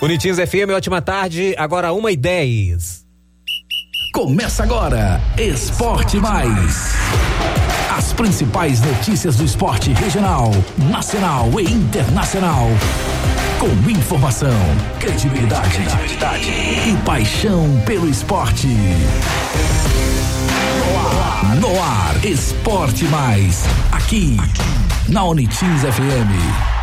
Unitins FM, ótima tarde, agora 1h10. Começa agora, Esporte Mais. As principais notícias do esporte regional, nacional e internacional. Com informação, credibilidade e paixão pelo esporte. No ar, Esporte Mais. Aqui, na Unitins FM.